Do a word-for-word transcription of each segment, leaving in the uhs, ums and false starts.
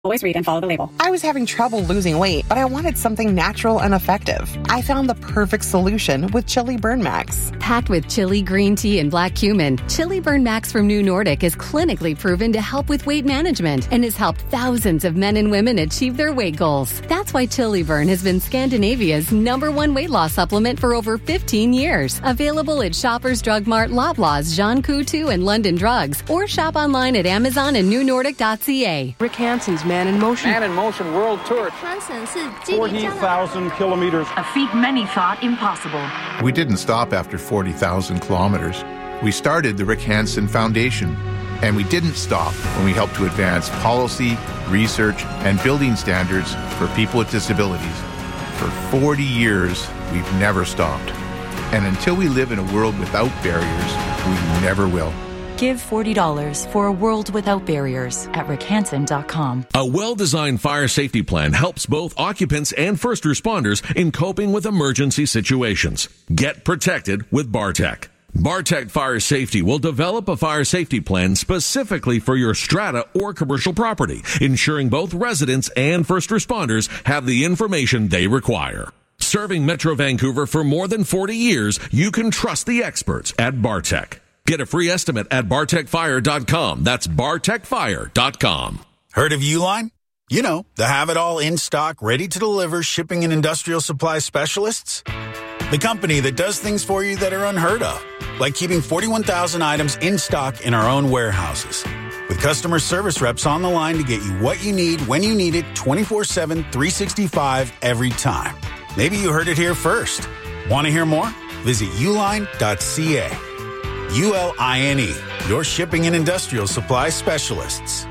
Always read and follow the label. I was having trouble losing weight, but I wanted something natural and effective. I found the perfect solution with Chili Burn Max. Packed with chili, green tea, and black cumin, Chili Burn Max from New Nordic is clinically proven to help with weight management and has helped thousands of men and women achieve their weight goals. That's why Chili Burn has been Scandinavia's number one weight loss supplement for over fifteen years. Available at Shoppers Drug Mart, Loblaws, Jean Coutu, and London Drugs, or shop online at Amazon and new nordic dot c a. Rick Hansen's Man in Motion. Man in Motion World Tour. forty thousand kilometers. A feat many thought impossible. We didn't stop after forty thousand kilometers. We started the Rick Hansen Foundation. And we didn't stop when we helped to advance policy, research, and building standards for people with disabilities. For forty years, we've never stopped. And until we live in a world without barriers, we never will. Give forty dollars for a world without barriers at rick hansen dot com. A well-designed fire safety plan helps both occupants and first responders in coping with emergency situations. Get protected with Bartec. Bartec Fire Safety will develop a fire safety plan specifically for your strata or commercial property, ensuring both residents and first responders have the information they require. Serving Metro Vancouver for more than forty years, you can trust the experts at Bartec. Get a free estimate at bartec fire dot com. That's bartec fire dot com. Heard of Uline? You know, the have-it-all in-stock, ready-to-deliver shipping and industrial supply specialists. The company that does things for you that are unheard of, like keeping forty-one thousand items in stock in our own warehouses. With customer service reps on the line to get you what you need when you need it twenty-four seven, three sixty-five every time. Maybe you heard it here first. Want to hear more? Visit uline dot c a. U L I N E, your shipping and industrial supply specialists.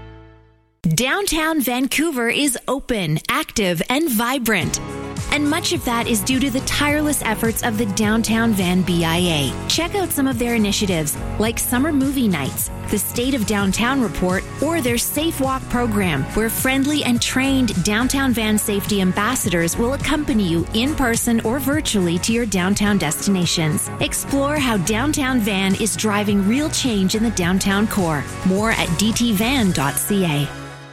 Downtown Vancouver is open, active, and vibrant. And much of that is due to the tireless efforts of the Downtown Van B I A. Check out some of their initiatives, like Summer Movie Nights, the State of Downtown Report, or their Safe Walk program, where friendly and trained Downtown Van safety ambassadors will accompany you in person or virtually to your downtown destinations. Explore how Downtown Van is driving real change in the downtown core. More at d t van dot c a.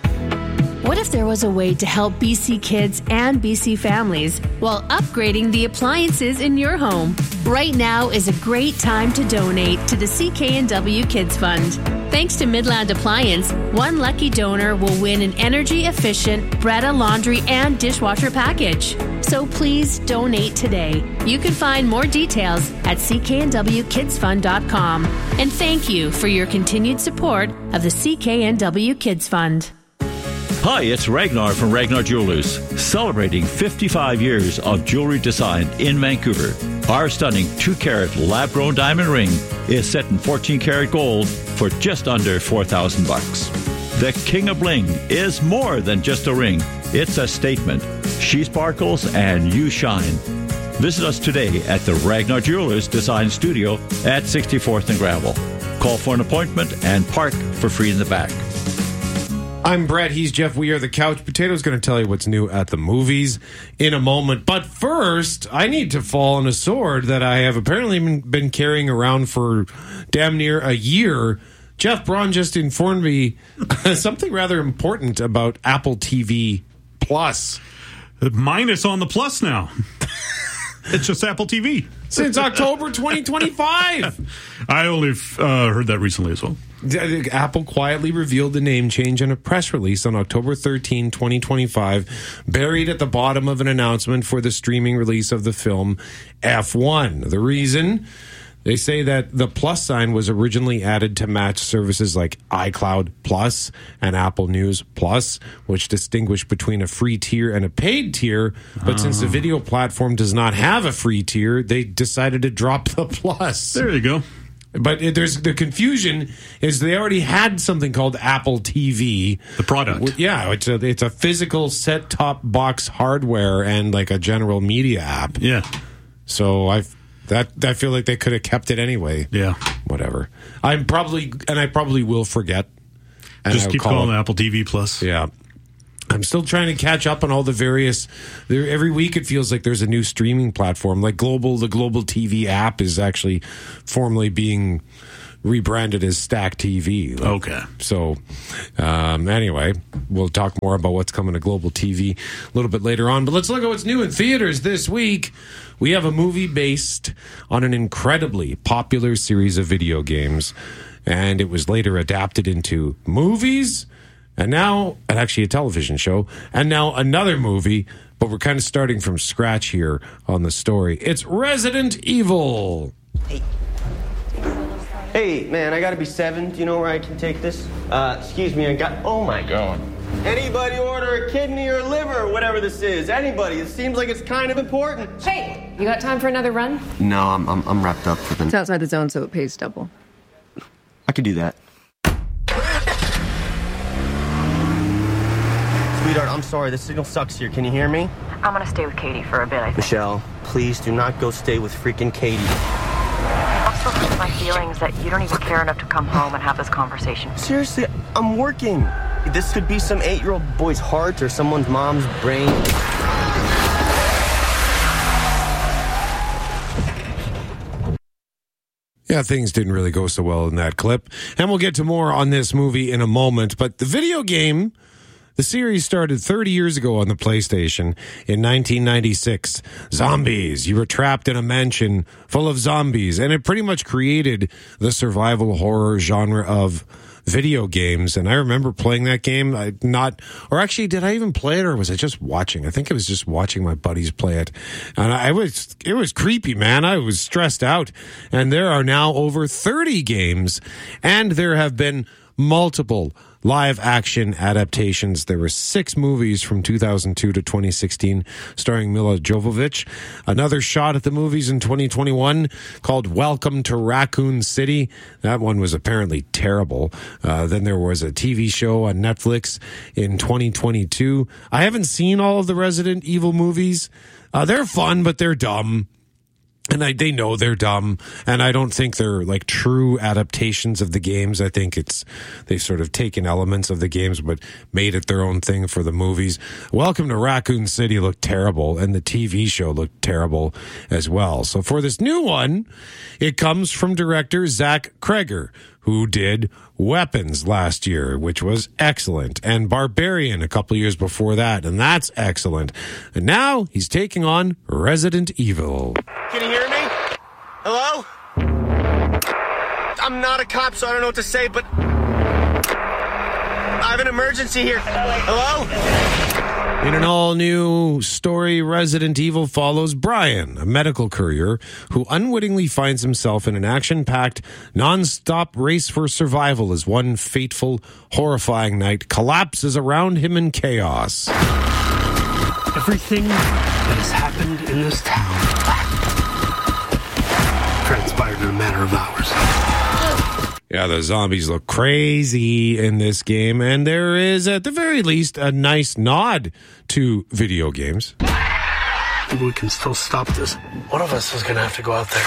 What if there was a way to help B C kids and B C families while upgrading the appliances in your home? Right now is a great time to donate to the C K N W Kids Fund. Thanks to Midland Appliance, one lucky donor will win an energy-efficient Bretta laundry and dishwasher package. So please donate today. You can find more details at c k n w kids fund dot com. And thank you for your continued support of the C K N W Kids Fund. Hi, it's Ragnar from Ragnar Jewelers, celebrating fifty-five years of jewelry design in Vancouver. Our stunning two-carat lab-grown diamond ring is set in fourteen karat gold for just under four thousand bucks. The King of Bling is more than just a ring. It's a statement. She sparkles and you shine. Visit us today at the Ragnar Jewelers Design Studio at sixty-fourth and Gravel. Call for an appointment and park for free in the back. I'm Brett. He's Jeff. We are the Couch Potatoes. Going to tell you what's new at the movies in a moment. But first, I need to fall on a sword that I have apparently been carrying around for damn near a year. Jeff Braun just informed me something rather important about Apple T V Plus. Minus on the Plus now. It's just Apple T V. Since October twenty twenty-five. I only uh, heard that recently as well. Apple quietly revealed the name change in a press release on October thirteenth, twenty twenty-five, buried at the bottom of an announcement for the streaming release of the film F one. The reason? They say that the plus sign was originally added to match services like iCloud Plus and Apple News Plus, which distinguish between a free tier and a paid tier. But oh. since the video platform does not have a free tier, they decided to drop the plus. There you go. But it, there's the confusion is they already had something called Apple T V. The product. Yeah, it's a, it's a physical set-top box hardware and like a general media app. Yeah. So I've that I feel like they could have kept it anyway. Yeah. Whatever. I'm probably and I probably will forget. And Just I'll keep call calling it, it Apple T V Plus. Yeah. I'm still trying to catch up on all the various. There, every week it feels like there's a new streaming platform. Like Global, the Global T V app is actually formally being rebranded as Stack T V. Okay. So, um, anyway, we'll talk more about what's coming to Global T V a little bit later on. But let's look at what's new in theaters this week. We have a movie based on an incredibly popular series of video games, and it was later adapted into movies, and now, and actually a television show, and now another movie, but we're kind of starting from scratch here on the story. It's Resident Evil. Hey. Hey, man, I gotta be seven. Do you know where I can take this? Uh, excuse me, I got... Oh, my God. Anybody order a kidney or liver or whatever this is? Anybody. It seems like it's kind of important. Hey, you got time for another run? No, I'm, I'm, I'm wrapped up for the... It's outside the zone, so it pays double. I could do that. Sweetheart, I'm sorry. The signal sucks here. Can you hear me? I'm gonna stay with Katie for a bit, I think. Michelle, please do not go stay with freaking Katie. I'm so sick of my feelings that you don't even care enough to come home and have this conversation. Seriously, I'm working. This could be some eight-year-old boy's heart or someone's mom's brain. Yeah, things didn't really go so well in that clip. And we'll get to more on this movie in a moment. But the video game, the series started thirty years ago on the PlayStation in nineteen ninety-six. Zombies. You were trapped in a mansion full of zombies. And it pretty much created the survival horror genre of video games. And I remember playing that game. I not, or actually, did I even play it, or was I just watching? I think I was just watching my buddies play it. And I was, it was creepy, man. I was stressed out. And there are now over thirty games, and there have been multiple live action adaptations. There were six movies from two thousand two to twenty sixteen starring Mila Jovovich. Another shot at the movies in twenty twenty-one called Welcome to Raccoon City. That one was apparently terrible. Uh, then there was a T V show on Netflix in twenty twenty-two. I haven't seen all of the Resident Evil movies. Uh, they're fun, but they're dumb. And I, they know they're dumb, and I don't think they're like true adaptations of the games. I think it's they've sort of taken elements of the games but made it their own thing for the movies. Welcome to Raccoon City looked terrible, and the T V show looked terrible as well. So for this new one, it comes from director Zach Kreger, who did Weapons last year, which was excellent, and Barbarian a couple years before that, and that's excellent. And now he's taking on Resident Evil. Can you hear me? Hello? I'm not a cop, so I don't know what to say, but I have an emergency here. Hello? In an all-new story, Resident Evil follows Brian, a medical courier who unwittingly finds himself in an action-packed, non-stop race for survival as one fateful, horrifying night collapses around him in chaos. Everything that has happened in this town transpired in a matter of hours. Yeah, the zombies look crazy in this game, and there is, at the very least, a nice nod to video games. Maybe we can still stop this. One of us is going to have to go out there.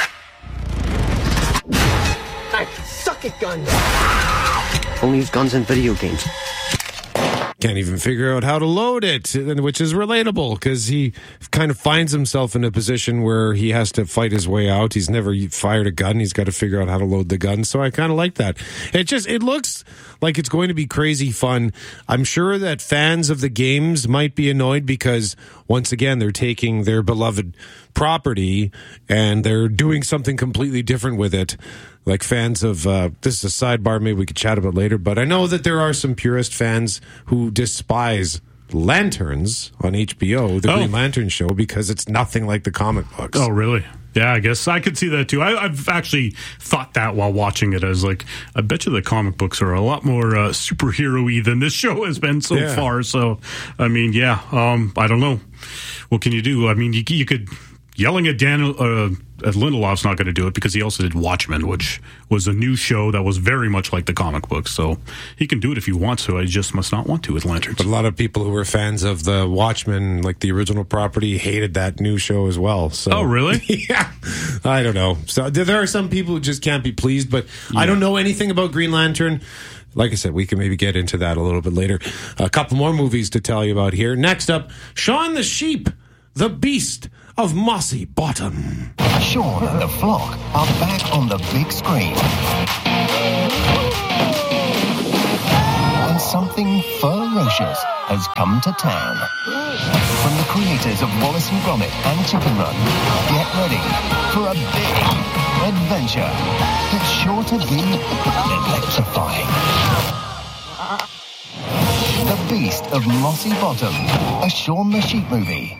Hey, suck it, guns! Only use guns in video games. Can't even figure out how to load it, which is relatable because he kind of finds himself in a position where he has to fight his way out. He's never fired a gun. He's got to figure out how to load the gun. So I kind of like that. It just, it looks like it's going to be crazy fun. I'm sure that fans of the games might be annoyed because once again, they're taking their beloved property and they're doing something completely different with it. Like fans of, uh, this is a sidebar, maybe we could chat about later, but I know that there are some purist fans who despise Lanterns on H B O, the oh. Green Lantern show, because it's nothing like the comic books. Oh, really? Yeah, I guess I could see that too. I, I've actually thought that while watching it. I was like, I bet you the comic books are a lot more uh, superhero-y than this show has been so yeah. far. So, I mean, yeah, um, I don't know. What can you do? I mean, you, you could... Yelling at Daniel uh, at Lindelof's not going to do it because he also did Watchmen, which was a new show that was very much like the comic books. So he can do it if he wants to. I just must not want to with Lanterns. But a lot of people who were fans of the Watchmen, like the original property, hated that new show as well. So, oh, really? Yeah. I don't know. So there are some people who just can't be pleased, but yeah. I don't know anything about Green Lantern. Like I said, we can maybe get into that a little bit later. A couple more movies to tell you about here. Next up, Shaun the Sheep, the Beast of Mossy Bottom. Shaun and the flock are back on the big screen. something ferocious has come to town. From the creators of Wallace and Gromit and Chicken Run, get ready for a big adventure that's sure to be electrifying. The Beast of Mossy Bottom, a Shaun the Sheep movie.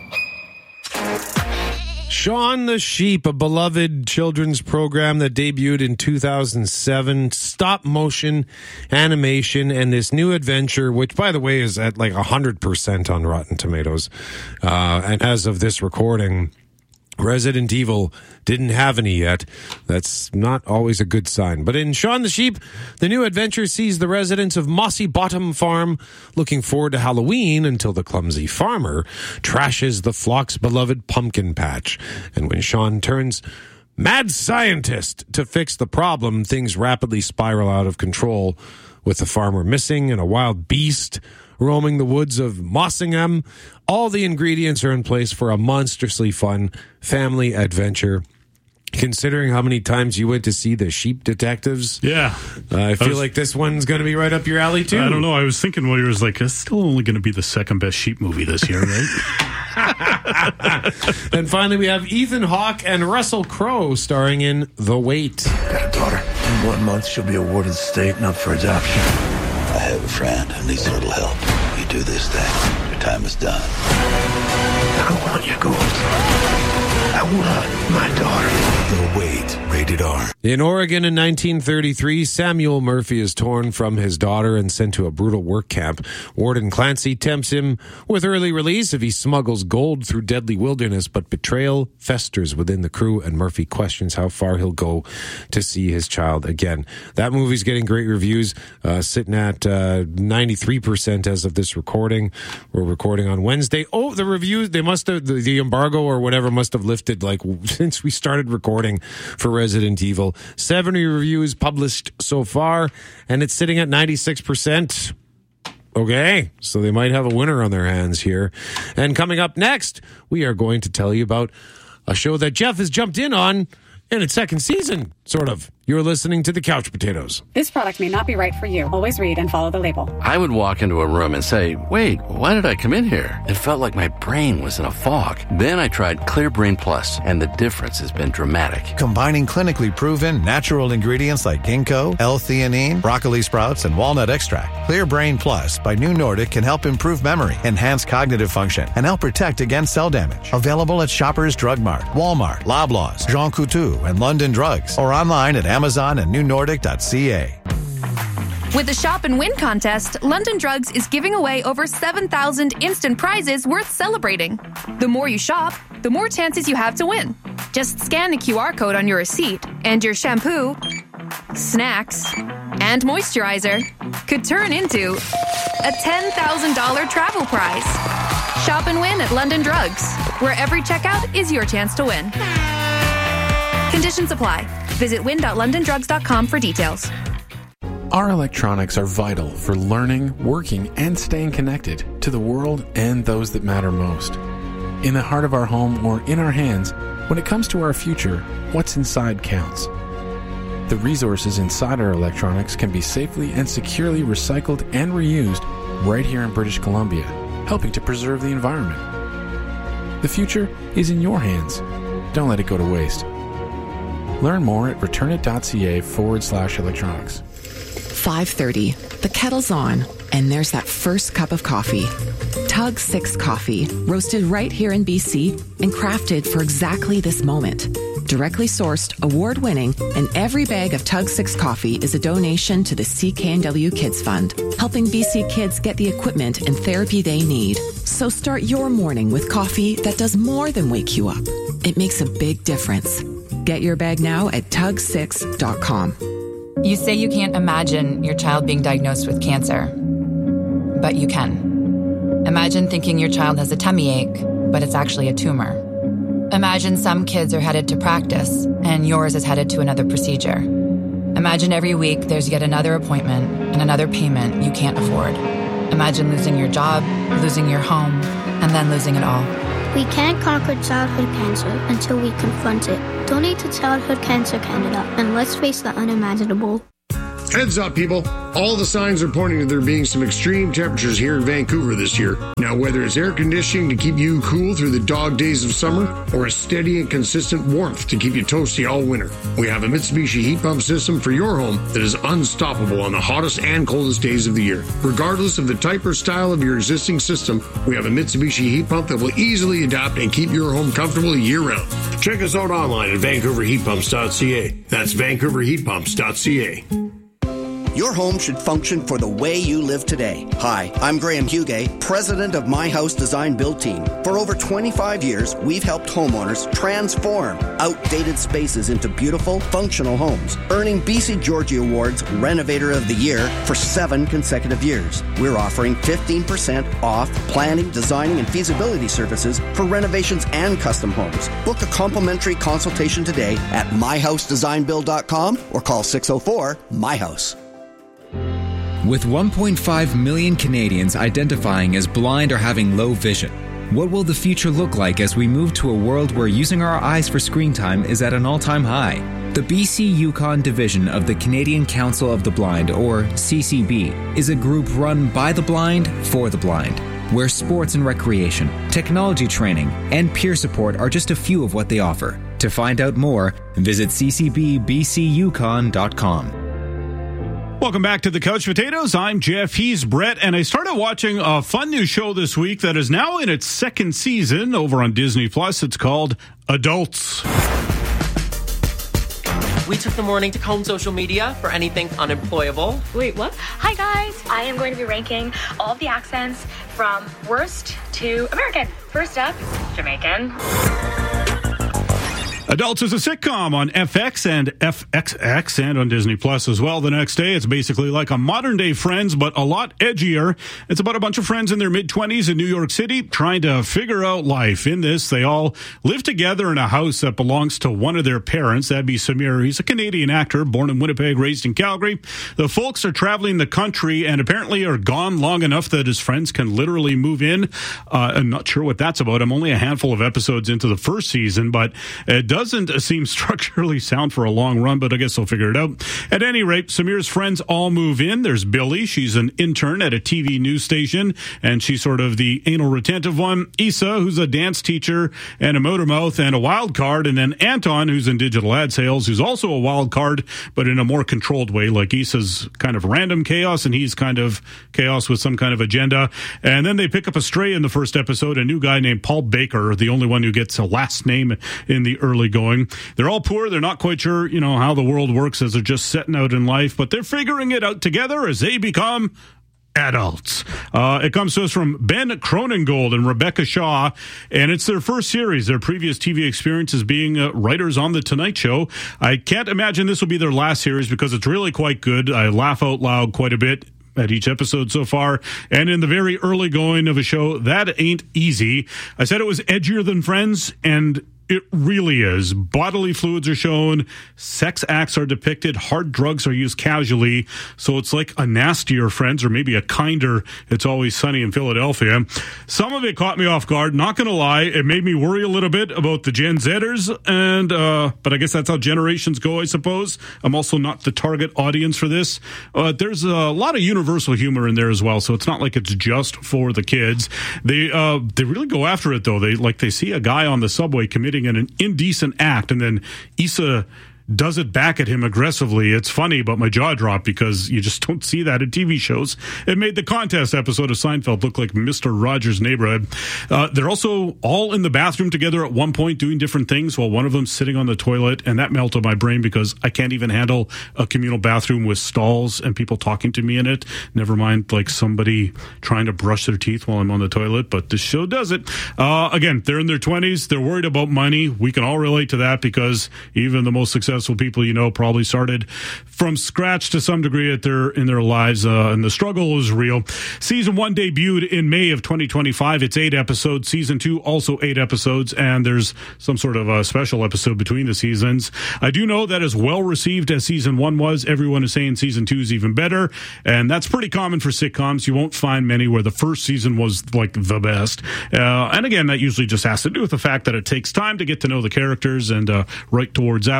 Shaun the Sheep, a beloved children's program that debuted in two thousand seven, stop motion animation, and this new adventure, which, by the way, is at like one hundred percent on Rotten Tomatoes. Uh, and as of this recording, Resident Evil didn't have any yet. That's not always a good sign. But in Shaun the Sheep, the new adventure sees the residents of Mossy Bottom Farm looking forward to Halloween until the clumsy farmer trashes the flock's beloved pumpkin patch. And when Shaun turns mad scientist to fix the problem, things rapidly spiral out of control, with the farmer missing and a wild beast roaming the woods of Mossingham. All the ingredients are in place for a monstrously fun family adventure. Considering how many times you went to see The Sheep Detectives, yeah, uh, I feel I was, like this one's going to be right up your alley too. I don't know. I was thinking what he was like. It's still only going to be the second best sheep movie this year, right? And finally, we have Ethan Hawke and Russell Crowe starring in The Wait. Got a daughter. In one month, she'll be awarded the state and up for adoption. I have a friend who needs a little help. You do this thing, your time is done. I want your goals. I want my daughter. The Wait, rated R. In Oregon in nineteen thirty-three, Samuel Murphy is torn from his daughter and sent to a brutal work camp. Warden Clancy tempts him with early release if he smuggles gold through deadly wilderness, but betrayal festers within the crew, and Murphy questions how far he'll go to see his child again. That movie's getting great reviews, uh, sitting at uh, ninety-three percent as of this recording. We're recording on Wednesday. Oh, the reviews, they must have, the, the embargo or whatever must have lifted like since we started recording for Resident Evil. seventy reviews published so far, and it's sitting at ninety-six percent. Okay, so they might have a winner on their hands here. And coming up next, we are going to tell you about a show that Jeff has jumped in on in its second season, sort of. You're listening to The Couch Potatoes. This product may not be right for you. Always read and follow the label. I would walk into a room and say, wait, why did I come in here? It felt like my brain was in a fog. Then I tried Clear Brain Plus, and the difference has been dramatic. Combining clinically proven natural ingredients like ginkgo, L-theanine, broccoli sprouts, and walnut extract, Clear Brain Plus by New Nordic can help improve memory, enhance cognitive function, and help protect against cell damage. Available at Shoppers Drug Mart, Walmart, Loblaws, Jean Coutu, and London Drugs, or online at Amazon and new nordic dot c a. With the Shop and Win contest, London Drugs is giving away over seven thousand instant prizes worth celebrating. The more you shop, the more chances you have to win. Just scan the Q R code on your receipt, and your shampoo, snacks, and moisturizer could turn into a ten thousand dollars travel prize. Shop and win at London Drugs, where every checkout is your chance to win. Conditions apply. Visit win dot london drugs dot com for details. Our electronics are vital for learning, working, and staying connected to the world and those that matter most. In the heart of our home or in our hands, when it comes to our future, what's inside counts. The resources inside our electronics can be safely and securely recycled and reused right here in British Columbia, helping to preserve the environment. The future is in your hands. Don't let it go to waste. Learn more at returnit.ca forward slash electronics. five thirty. The kettle's on, and there's that first cup of coffee. Tug six Coffee, roasted right here in B C and crafted for exactly this moment. Directly sourced, award-winning, and every bag of Tug six Coffee is a donation to the C K N W Kids Fund, helping B C kids get the equipment and therapy they need. So start your morning with coffee that does more than wake you up. It makes a big difference. Get your bag now at tug six dot com. You say you can't imagine your child being diagnosed with cancer, but you can. Imagine thinking your child has a tummy ache, but it's actually a tumor. Imagine some kids are headed to practice, and yours is headed to another procedure. Imagine every week there's yet another appointment and another payment you can't afford. Imagine losing your job, losing your home, and then losing it all. We can't conquer childhood cancer until we confront it. Donate to Childhood Cancer Canada, and let's face the unimaginable. Heads up, people. All the signs are pointing to there being some extreme temperatures here in Vancouver this year. Now, whether it's air conditioning to keep you cool through the dog days of summer or a steady and consistent warmth to keep you toasty all winter, we have a Mitsubishi heat pump system for your home that is unstoppable on the hottest and coldest days of the year. Regardless of the type or style of your existing system, we have a Mitsubishi heat pump that will easily adapt and keep your home comfortable year-round. Check us out online at vancouver heat pumps dot c a. That's vancouver heat pumps dot c a. Your home should function for the way you live today. Hi, I'm Graham Hugay, president of My House Design Build Team. For over twenty-five years, we've helped homeowners transform outdated spaces into beautiful, functional homes, earning B C Georgie Awards Renovator of the Year for seven consecutive years. We're offering fifteen percent off planning, designing, and feasibility services for renovations and custom homes. Book a complimentary consultation today at my house design build dot com or call six oh four, M Y house. With one point five million Canadians identifying as blind or having low vision, what will the future look like as we move to a world where using our eyes for screen time is at an all-time high? The B C Yukon division of the Canadian Council of the Blind, or C C B, is a group run by the blind for the blind, where sports and recreation, technology training, and peer support are just a few of what they offer. To find out more, visit c c b b c yukon dot com. Welcome back to the Couch Potatoes. I'm Jeff. He's Brett. And I started watching a fun new show this week that is now in its second season over on Disney Plus. It's called Adults. We took the morning to comb social media for anything unemployable. Wait, what? Hi, guys. I am going to be ranking all of the accents from worst to American. First up, Jamaican. Adults is a sitcom on F X and F X X and on Disney Plus as well. The next day, it's basically like a modern-day Friends, but a lot edgier. It's about a bunch of friends in their mid-twenties in New York City trying to figure out life. In this, they all live together in a house that belongs to one of their parents. That'd be Samir. He's a Canadian actor, born in Winnipeg, raised in Calgary. The folks are traveling the country and apparently are gone long enough that his friends can literally move in. Uh, I'm not sure what that's about. I'm only a handful of episodes into the first season, but it doesn't seem structurally sound for a long run, but I guess I'll figure it out. At any rate, Samir's friends all move in. There's Billy. She's an intern at a T V news station, and she's sort of the anal retentive one. Issa, who's a dance teacher and a motor mouth and a wild card. And then Anton, who's in digital ad sales, who's also a wild card, but in a more controlled way. Like Issa's kind of random chaos, and he's kind of chaos with some kind of agenda. And then they pick up a stray in the first episode, a new guy named Paul Baker, the only one who gets a last name in the early going. They're all poor. They're not quite sure, you know, how the world works as they're just setting out in life, but they're figuring it out together as they become adults. Uh, it comes to us from Ben Cronengold and Rebecca Shaw, and it's their first series. Their previous T V experience is being uh, writers on The Tonight Show. I can't imagine this will be their last series because it's really quite good. I laugh out loud quite a bit at each episode so far, and in the very early going of a show that ain't easy. I said it was edgier than Friends, and it really is. Bodily fluids are shown, sex acts are depicted, hard drugs are used casually, so it's like a nastier Friends, or maybe a kinder It's Always Sunny in Philadelphia. Some of it caught me off guard, not gonna lie. It made me worry a little bit about the Gen Zers, and uh, but I guess that's how generations go, I suppose. I'm also not the target audience for this. Uh, there's a lot of universal humor in there as well, so it's not like it's just for the kids. They uh, they really go after it, though. They like they see a guy on the subway committing an indecent act, and then Issa does it back at him aggressively. It's funny, but my jaw dropped because you just don't see that in T V shows. It made the contest episode of Seinfeld look like Mister Rogers' Neighborhood. Uh, they're also all in the bathroom together at one point doing different things while one of them's sitting on the toilet, and that melted my brain because I can't even handle a communal bathroom with stalls and people talking to me in it. Never mind like somebody trying to brush their teeth while I'm on the toilet, but this show does it. Uh, again, they're in their twenties. They're worried about money. We can all relate to that because even the most successful people you know probably started from scratch to some degree at their in their lives, uh, and the struggle is real. Season one debuted in May of twenty twenty-five. It's eight episodes. Season two also eight episodes, and there's some sort of a special episode between the seasons. I do know that as well received as season one was, everyone is saying season two is even better, and that's pretty common for sitcoms. You won't find many where the first season was like the best, uh, and again, that usually just has to do with the fact that it takes time to get to know the characters and uh, right towards that. I am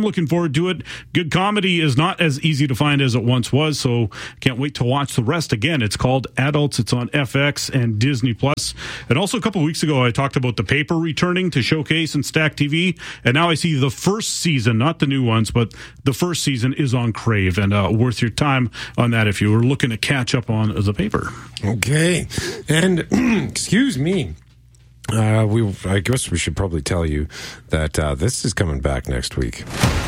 looking forward to it. Good comedy is not as easy to find as it once was, so can't wait to watch the rest again. It's called Adults. It's on F X and Disney Plus. And also a couple of weeks ago, I talked about The Paper returning to Showcase and Stack T V, and now I see the first season, not the new ones, but the first season is on Crave, and uh, worth your time on that if you were looking to catch up on The Paper. Okay. And, excuse me, uh, we I guess we should probably tell you that uh, this is coming back next week.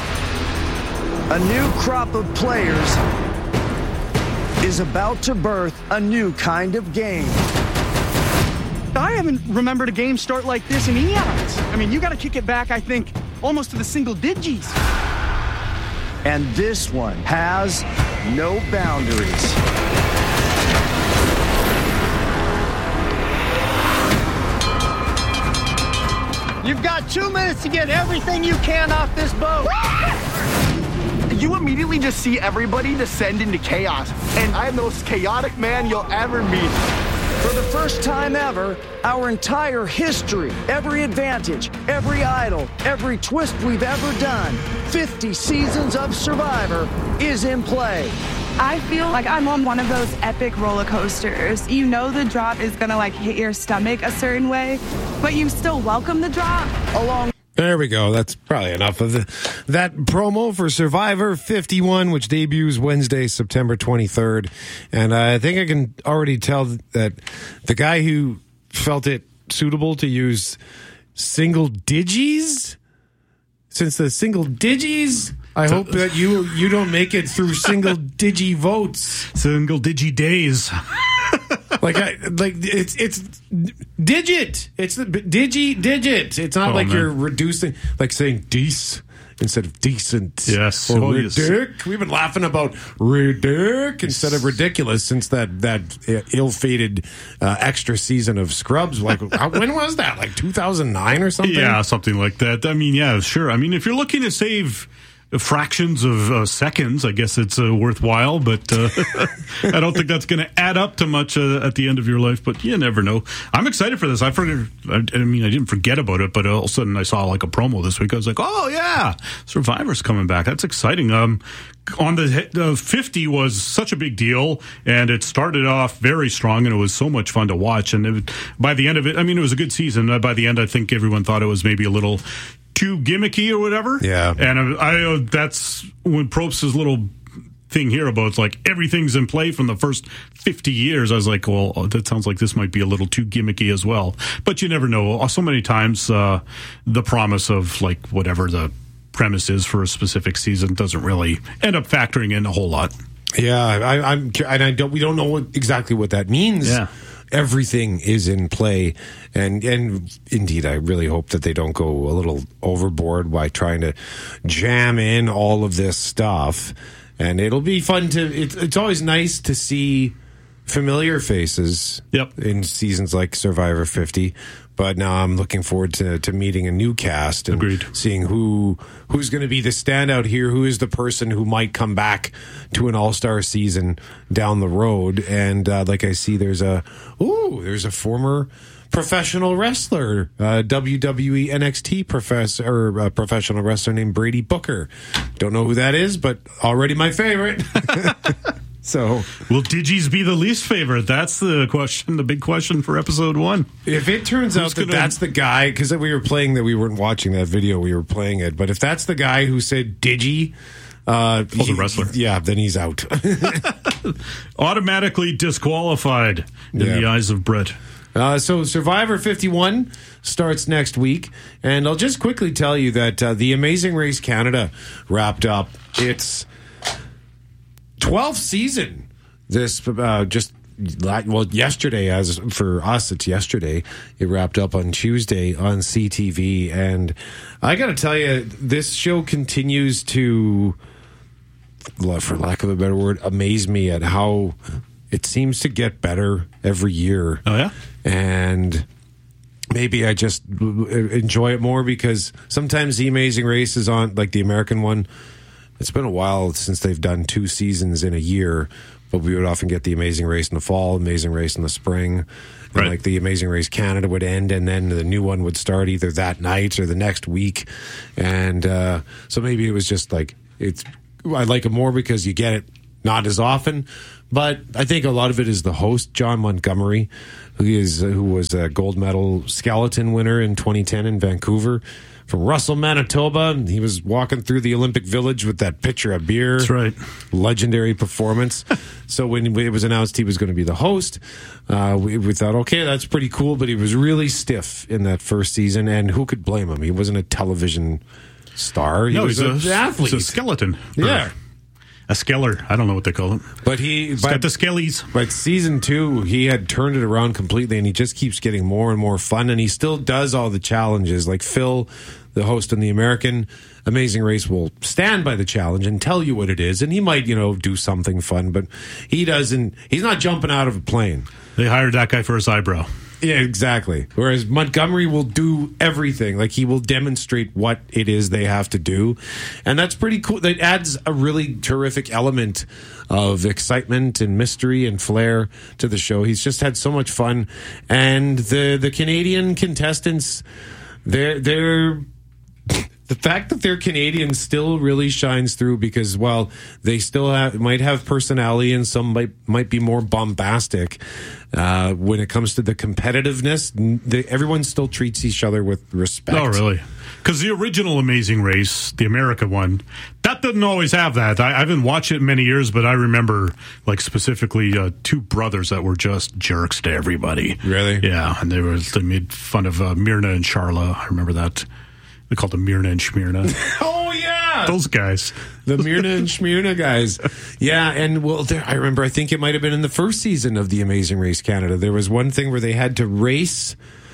A new crop of players is about to birth a new kind of game. I haven't remembered a game start like this in eons. I mean, you got to kick it back, I think, almost to the single digits. And this one has no boundaries. You've got two minutes to get everything you can off this boat. You immediately just see everybody descend into chaos. And I'm the most chaotic man you'll ever meet. For the first time ever, our entire history, every advantage, every idol, every twist we've ever done, fifty seasons of Survivor is in play. I feel like I'm on one of those epic roller coasters. You know the drop is gonna like hit your stomach a certain way, but you still welcome the drop. Along. There we go. That's probably enough of the, that promo for Survivor fifty-one, which debuts Wednesday, September twenty-third. And I think I can already tell that the guy who felt it suitable to use single digis, since the single digis, I hope that you you don't make it through single digi votes. Single digi days. Like I like it's it's digit. It's the digi digit. It's not Oh, like man. you're reducing, like saying dece instead of decent. Yes. Or Oh, yes. ridic. We've been laughing about ridic instead of ridiculous since that that uh, ill-fated uh, extra season of Scrubs. Like how- when was that? Like two thousand nine or something? Yeah, something like that. I mean, yeah, sure. I mean, if you're looking to save fractions of uh, seconds, I guess it's uh, worthwhile, but uh, I don't think that's going to add up to much uh, at the end of your life, but you never know. I'm excited for this. I forget, I, I mean, I didn't forget about it, but all of a sudden I saw like a promo this week. I was like, oh yeah, Survivor's coming back. That's exciting. Um, on the uh, fifty was such a big deal, and it started off very strong, and it was so much fun to watch. And it, by the end of it, I mean, it was a good season. Uh, by the end, I think everyone thought it was maybe a little too gimmicky or whatever. Yeah. And I, I that's when Probst's little thing here about it's like everything's in play from the first fifty years. I was like, well, that sounds like this might be a little too gimmicky as well. But you never know. So many times uh, the promise of like whatever the premise is for a specific season doesn't really end up factoring in a whole lot. Yeah, I, I'm, and I don't. We don't know what, exactly what that means. Yeah. Everything is in play, and and indeed, I really hope that they don't go a little overboard by trying to jam in all of this stuff. And it'll be fun to. It's it's always nice to see familiar faces. Yep. In seasons like Survivor fifty. But now I'm looking forward to, to meeting a new cast and Agreed. seeing who who's going to be the standout here, who is the person who might come back to an all-star season down the road. And uh, like I see, there's a ooh, there's a former professional wrestler, uh, W W E N X T professor, or uh, professional wrestler named Brady Booker. Don't know who that is, but already my favorite. So, will Digis be the least favorite? That's the question, the big question for episode one. If it turns Who's out that gonna- that's the guy, because we were playing that, we weren't watching that video, we were playing it. But if that's the guy who said Digi, uh, Oh, the he- wrestler. yeah, then he's out. Automatically disqualified in Yeah. the eyes of Brett. Uh, so Survivor fifty-one starts next week, and I'll just quickly tell you that uh, the Amazing Race Canada wrapped up its twelfth season. This uh, just well yesterday, as for us, it's yesterday. It wrapped up on Tuesday on C T V, and I got to tell you, this show continues to, for lack of a better word, amaze me at how it seems to get better every year. Oh yeah. And maybe I just enjoy it more because sometimes the Amazing Race is on, like the American one. It's been a while since they've done two seasons in a year, but we would often get the Amazing Race in the fall, Amazing Race in the spring. And right. like the Amazing Race Canada would end, and then the new one would start either that night or the next week. And uh, so maybe it was just like, it's. I like it more because you get it not as often. But I think a lot of it is the host, John Montgomery, who is who was a gold medal skeleton winner in twenty ten in Vancouver. From Russell, Manitoba. He was walking through the Olympic Village with that pitcher of beer. That's right. Legendary performance. So when it was announced he was going to be the host, uh, we, we thought, okay, that's pretty cool. But he was really stiff in that first season. And who could blame him? He wasn't a television star. He no, was he's an a, athlete. He's a skeleton. Yeah. A skeller. I don't know what they call him. But he he's but, got the skellies. But season two, he had turned it around completely, and he just keeps getting more and more fun. And he still does all the challenges. Like Phil, the host on the American Amazing Race, will stand by the challenge and tell you what it is. And he might, you know, do something fun, but he doesn't. He's not jumping out of a plane. They hired that guy for his eyebrow. Yeah, exactly. Whereas Montgomery will do everything. Like, he will demonstrate what it is they have to do. And that's pretty cool. That adds a really terrific element of excitement and mystery and flair to the show. He's just had so much fun. And the, the Canadian contestants, they're, they're, the fact that they're Canadian still really shines through, because while they still have, might have personality and some might might be more bombastic, uh, when it comes to the competitiveness, they, everyone still treats each other with respect. Oh, really? Because the original Amazing Race, the America one, that didn't always have that. I, I haven't watched it in many years, but I remember, like, specifically uh, two brothers that were just jerks to everybody. Really? Yeah, and they were they made fun of uh, Myrna and Charla. I remember that. They called them Myrna and Schmyrna. Oh, yeah. Those guys. The Myrna and Schmyrna guys. Yeah, and well, there, I remember, I think it might have been in the first season of the Amazing Race Canada. There was one thing where they had to race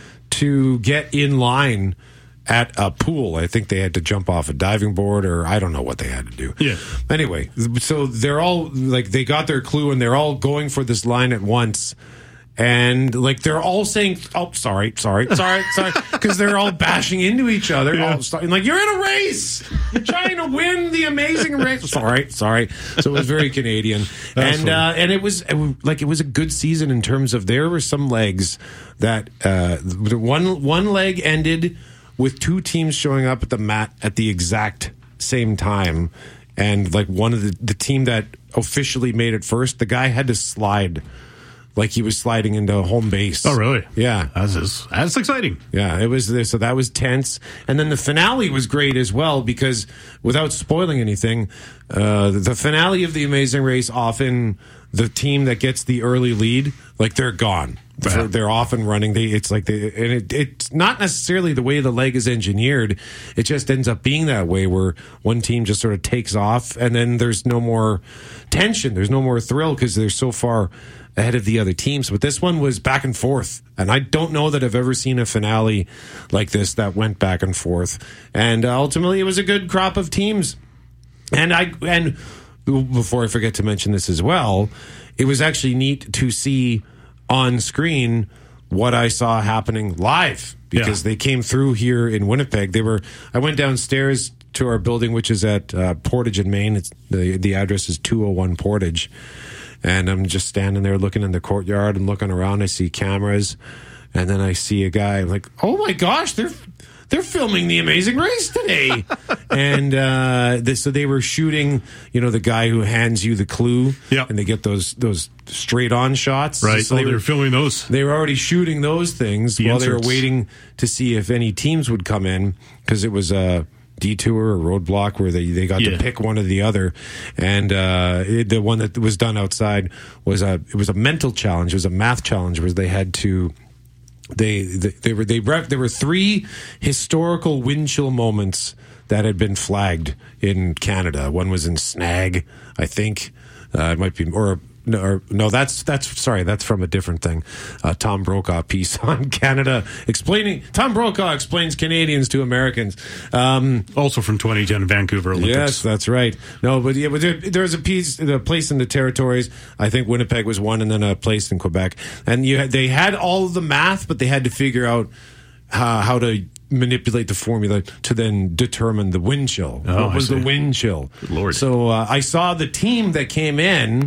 to get in line at a pool. I think they had to jump off a diving board, or I don't know what they had to do. Yeah. Anyway, so they're all, like, they got their clue, and they're all going for this line at once. And, like, they're all saying, oh, sorry, sorry, sorry, sorry, because they're all bashing into each other. Yeah. All start, and, like, you're in a race. You're trying to win the Amazing Race. Sorry, sorry. So it was very Canadian. and uh, and it was, it was, like, it was a good season in terms of, there were some legs that, uh, one one leg ended with two teams showing up at the mat at the exact same time. And, like, one of the, the team that officially made it first, the guy had to slide. Like, he was sliding into home base. Oh, really? Yeah. That's, just, that's exciting. Yeah, it was there. So that was tense. And then the finale was great as well, because without spoiling anything, uh, the finale of The Amazing Race, often the team that gets the early lead, like, they're gone. They're, they're off and running. They, it's like, they, and it, it's not necessarily the way the leg is engineered. It just ends up being that way, where one team just sort of takes off, and then there's no more tension. There's no more thrill, because they're so far ahead of the other teams. But this one was back and forth, and I don't know that I've ever seen a finale like this that went back and forth. And uh, ultimately, it was a good crop of teams. And I and before I forget to mention this as well, it was actually neat to see on screen what I saw happening live, because yeah. they came through here in Winnipeg. They were. I went downstairs to our building, which is at uh, Portage in Maine. It's, the the address is two oh one Portage. And I'm just standing there looking in the courtyard and looking around. I see cameras, and then I see a guy. I'm like, oh my gosh, they're they're filming The Amazing Race today. and uh, this, so they were shooting, you know, the guy who hands you the clue, yeah, and they get those those straight on shots. Right. So oh, they, they were were filming those. They were already shooting those things the while inserts. They were waiting to see if any teams would come in, because it was a detour or roadblock where they, they got yeah. to pick one or the other. And uh, it, the one that was done outside was a it was a mental challenge. It was a math challenge where they had to they they, they were they there were three historical wind chill moments that had been flagged in Canada. One was in Snag, I think. Uh, it might be or No, or, no, that's that's sorry, that's from a different thing. Uh, Tom Brokaw piece on Canada explaining. Tom Brokaw explains Canadians to Americans. Um, also from twenty ten Vancouver Olympics. Yes, that's right. No, but yeah, but there, there was a piece, a place in the territories. I think Winnipeg was one, and then a place in Quebec. And you had, they had all of the math, but they had to figure out how, how to manipulate the formula to then determine the wind chill. Oh, what was the wind chill? Good Lord. So uh, I saw the team that came in.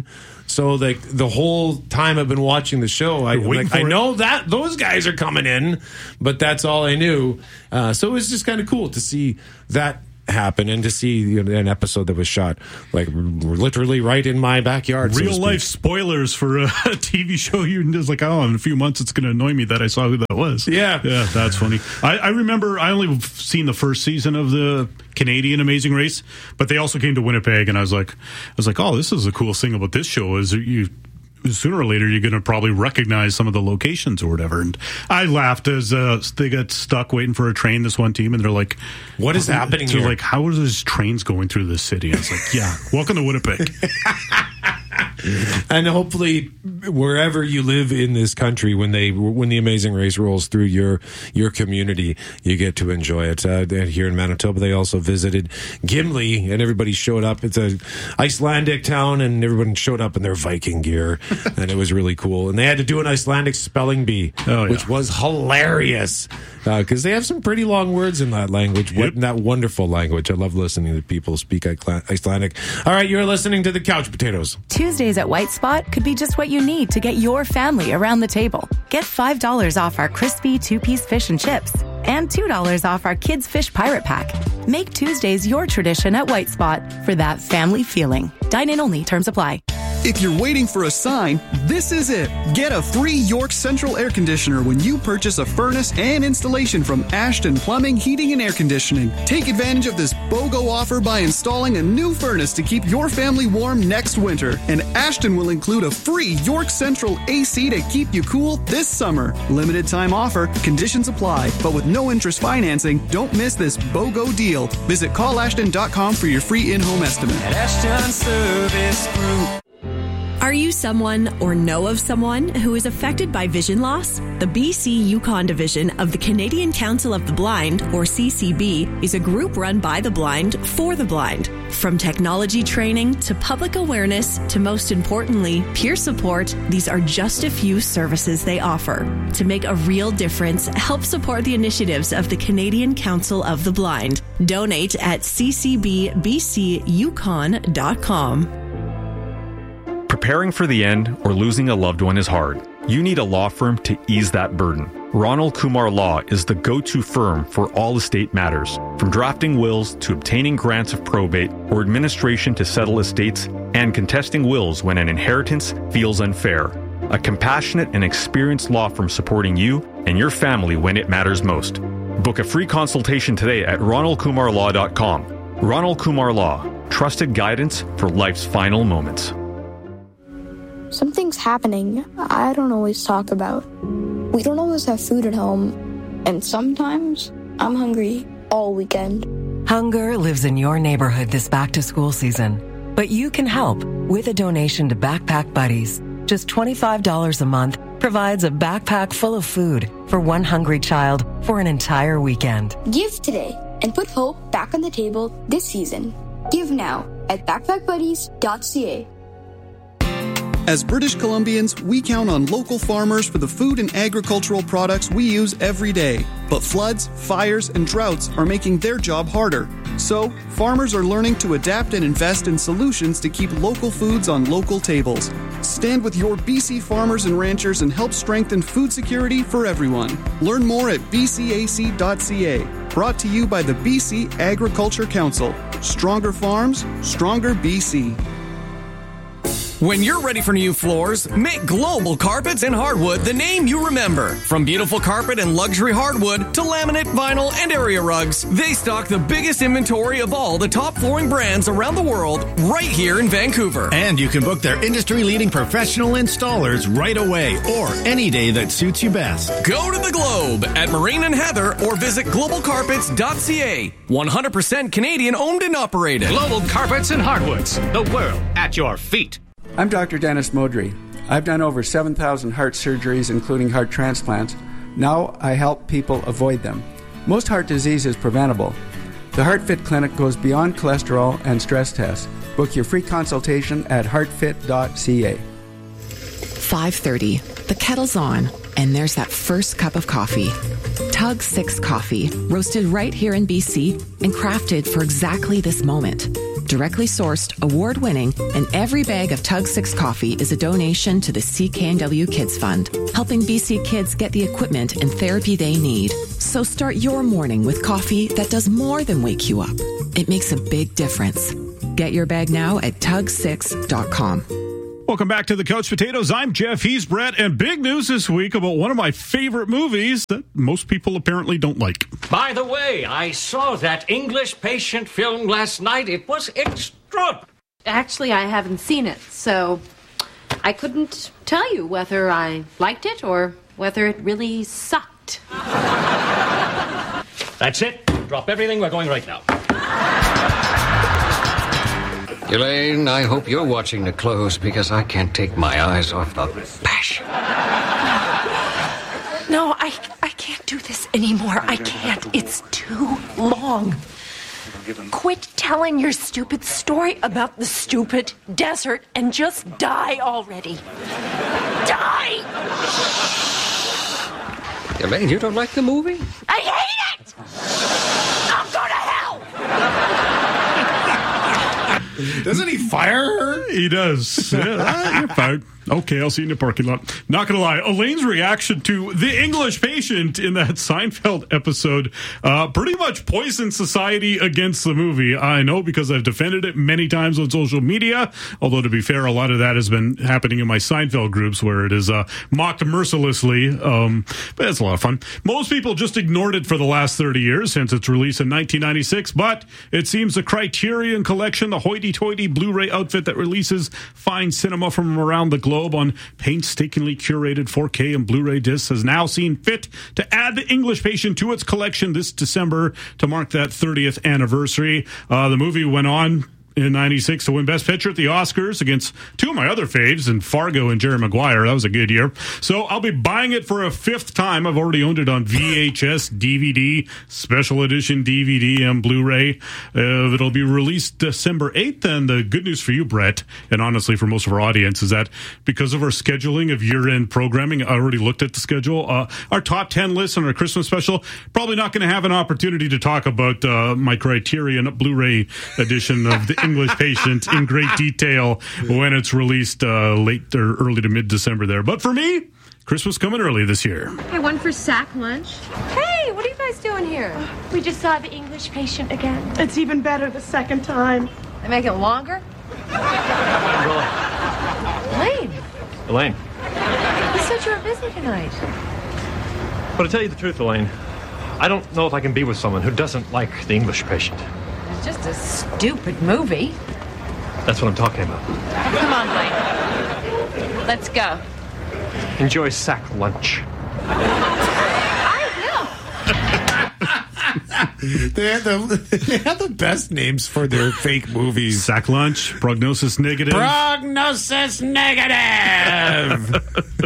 So like the whole time I've been watching the show, I, like, I know that those guys are coming in, but that's all I knew. Uh, so it was just kind of cool to see that happen and to see, you know, an episode that was shot like literally right in my backyard. Real so life spoilers for a T V show. You're just like, oh, in a few months it's going to annoy me that I saw who that was. Yeah, yeah, that's funny. I, I remember I only seen the first season of the Canadian Amazing Race, but they also came to Winnipeg, and I was like, I was like, oh, this is the coolest thing about this show is you. Sooner or later, you're going to probably recognize some of the locations or whatever. And I laughed as uh, they got stuck waiting for a train, this one team, and they're like, what is happening so here? Like, how are those trains going through the city? I was like, yeah, welcome to Winnipeg. And hopefully, wherever you live in this country, when they when the Amazing Race rolls through your your community, you get to enjoy it. Uh, here in Manitoba, they also visited Gimli, and everybody showed up. It's a Icelandic town, and everyone showed up in their Viking gear, and it was really cool. And they had to do an Icelandic spelling bee, oh, yeah. which was hilarious because uh, they have some pretty long words in that language. Yep. What in that wonderful language! I love listening to people speak Icelandic. All right, you're listening to the Couch Potatoes. Tuesdays at White Spot could be just what you need to get your family around the table. Get five dollars off our crispy two-piece fish and chips and two dollars off our Kids Fish Pirate Pack. Make Tuesdays your tradition at White Spot for that family feeling. Dine-in only. Terms apply. If you're waiting for a sign, this is it. Get a free York Central air conditioner when you purchase a furnace and installation from Ashton Plumbing, Heating and Air Conditioning. Take advantage of this BOGO offer by installing a new furnace to keep your family warm next winter. And Ashton will include a free York Central A C to keep you cool this summer. Limited time offer, conditions apply, but with no interest financing, don't miss this BOGO deal. Visit call ashton dot com for your free in-home estimate. At Ashton Service Group. Are you someone or know of someone who is affected by vision loss? The B C Yukon division of the Canadian Council of the Blind, or C C B, is a group run by the blind for the blind. From technology training to public awareness to, most importantly, peer support, these are just a few services they offer. To make a real difference, help support the initiatives of the Canadian Council of the Blind. Donate at c c b b c yukon dot com. Preparing for the end or losing a loved one is hard. You need a law firm to ease that burden. Ronald Kumar Law is the go-to firm for all estate matters, from drafting wills to obtaining grants of probate or administration to settle estates and contesting wills when an inheritance feels unfair. A compassionate and experienced law firm supporting you and your family when it matters most. Book a free consultation today at ronald kumar law dot com. Ronald Kumar Law, trusted guidance for life's final moments. Something's happening I don't always talk about. We don't always have food at home, and sometimes I'm hungry all weekend. Hunger lives in your neighborhood this back-to-school season, but you can help with a donation to Backpack Buddies. Just twenty-five dollars a month provides a backpack full of food for one hungry child for an entire weekend. Give today and put hope back on the table this season. Give now at backpack buddies dot c a. As British Columbians, we count on local farmers for the food and agricultural products we use every day. But floods, fires, and droughts are making their job harder. So, farmers are learning to adapt and invest in solutions to keep local foods on local tables. Stand with your B C farmers and ranchers and help strengthen food security for everyone. Learn more at b c a c dot c a. Brought to you by the B C Agriculture Council. Stronger farms, stronger B C. When you're ready for new floors, make Global Carpets and Hardwood the name you remember. From beautiful carpet and luxury hardwood to laminate, vinyl, and area rugs, they stock the biggest inventory of all the top flooring brands around the world right here in Vancouver. And you can book their industry-leading professional installers right away or any day that suits you best. Go to the Globe at Marine and Heather or visit global carpets dot c a. one hundred percent Canadian owned and operated. Global Carpets and Hardwoods, the world at your feet. I'm Doctor Dennis Modry. I've done over seven thousand heart surgeries, including heart transplants. Now I help people avoid them. Most heart disease is preventable. The HeartFit Clinic goes beyond cholesterol and stress tests. Book your free consultation at heart fit dot c a. five thirty. The kettle's on, and there's that first cup of coffee. Tug Six Coffee, roasted right here in B C and crafted for exactly this moment. directly sourced, award-winning, and every bag of Tug six coffee is a donation to the C K N W Kids Fund, helping B C kids get the equipment and therapy they need. So start your morning with coffee that does more than wake you up. It makes a big difference. Get your bag now at tug six dot com. Welcome back to the Couch Potatoes. I'm Jeff. He's Brett. And big news this week about one of my favorite movies that most people apparently don't like. By the way, I saw that English Patient film last night. It was extraordinary. Actually, I haven't seen it, so I couldn't tell you whether I liked it or whether it really sucked. That's it. Drop everything. We're going right now. Elaine, I hope you're watching the clothes because I can't take my eyes off the passion. No, I, I can't do this anymore. I can't. It's too long. Quit telling your stupid story about the stupid desert and just die already. Die! Elaine, you don't like the movie? I hate it! I'm going to hell! Doesn't he fire her? He does. Yeah, ah, you're fired. Okay, I'll see you in the parking lot. Not gonna lie, Elaine's reaction to The English Patient in that Seinfeld episode uh, pretty much poisoned society against the movie. I know because I've defended it many times on social media, although to be fair, a lot of that has been happening in my Seinfeld groups where it is uh, mocked mercilessly, um, but it's a lot of fun. Most people just ignored it for the last thirty years since its release in nineteen ninety-six, but it seems the Criterion Collection, the hoity-toity Blu-ray outfit that releases fine cinema from around the globe on painstakingly curated four K and Blu-ray discs, has now seen fit to add The English Patient to its collection this December to mark that thirtieth anniversary. Uh, the movie went on in ninety-six to win Best Picture at the Oscars against two of my other faves, in Fargo and Jerry Maguire. That was a good year. So I'll be buying it for a fifth time. I've already owned it on V H S, D V D, Special Edition D V D, and Blu-ray. Uh, it'll be released December eighth. And the good news for you, Brett, and honestly for most of our audience, is that because of our scheduling of year-end programming, I already looked at the schedule. Uh, our top ten list on our Christmas special, probably not going to have an opportunity to talk about uh, my Criterion Blu-ray edition of The English Patient in great detail when it's released uh, late or early to mid-December there. But for me, Christmas coming early this year. I went for sack lunch. Hey, what are you guys doing here? We just saw The English Patient again. It's even better the second time. They make it longer? Elaine. Elaine. You said you were busy tonight. But to tell you the truth, Elaine, I don't know if I can be with someone who doesn't like The English Patient. It's just a stupid movie. That's what I'm talking about. Come on, Blaine. Let's go. Enjoy sack lunch. they, have the, they have the best names for their fake movies. Sack Lunch, Prognosis Negative. Prognosis Negative!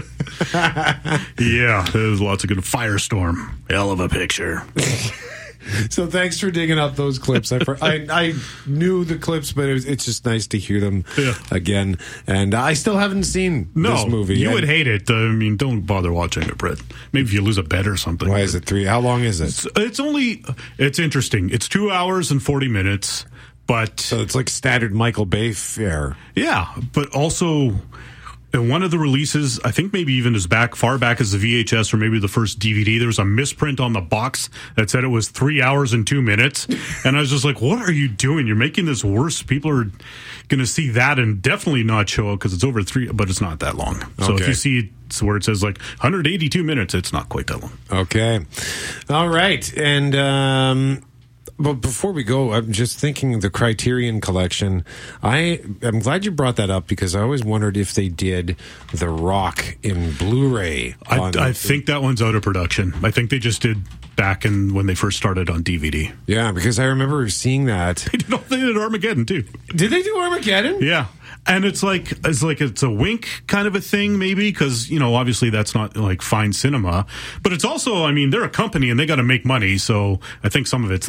Yeah, there's lots of good. Firestorm. Hell of a picture. So thanks for digging up those clips. I I, I knew the clips, but it was, it's just nice to hear them yeah. again. And I still haven't seen no, this movie. You and would hate it. I mean, don't bother watching it, Brett. Maybe if you lose a bet or something. Why is it three? How long is it? It's, it's only, it's interesting. It's two hours and forty minutes, but... So it's like standard Michael Bay fare. Yeah, but also... In one of the releases, I think maybe even as back far back as the V H S or maybe the first D V D, there was a misprint on the box that said it was three hours and two minutes. And I was just like, what are you doing? You're making this worse. People are going to see that and definitely not show it because it's over three, but it's not that long. So okay. if you see it's where it says like one hundred eighty-two minutes, it's not quite that long. Okay. All right. And, um, but before we go, I'm just thinking the Criterion Collection. I am glad you brought that up because I always wondered if they did The Rock in Blu-ray. I, I think that one's out of production. I think they just did back in when they first started on D V D. Yeah, because I remember seeing that. They did, they did Armageddon too. Did they do Armageddon? Yeah. And it's like it's like it's a wink kind of a thing, maybe, because, you know, obviously that's not like fine cinema. But it's also, I mean, they're a company and they got to make money. So I think some of it's that.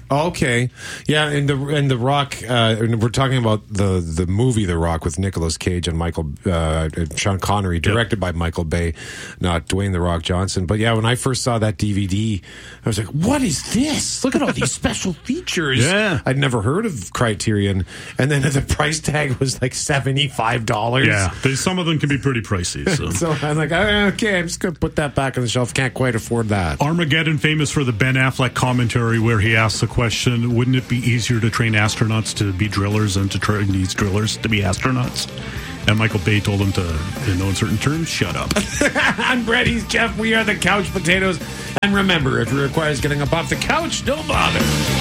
Okay, yeah, and the and the Rock. Uh, and we're talking about the the movie The Rock with Nicolas Cage and Michael uh, Sean Connery, directed yep. by Michael Bay, not Dwayne The Rock Johnson. But yeah, when I first saw that D V D, I was like, "What is this? Look at all these special features." Yeah, I'd never heard of Criterion, and then the price tag was like seventy five dollars. Yeah, they, some of them can be pretty pricey. So, so I'm like, okay, I'm just gonna put that back on the shelf. Can't quite afford that. Armageddon, famous for the Ben Affleck commentary where he asks the question, wouldn't it be easier to train astronauts to be drillers than to train these drillers to be astronauts? And Michael Bay told him to, in no uncertain terms, shut up. I'm Brett, he's Jeff, we are the Couch Potatoes. And remember, if it requires getting up off the couch, don't bother.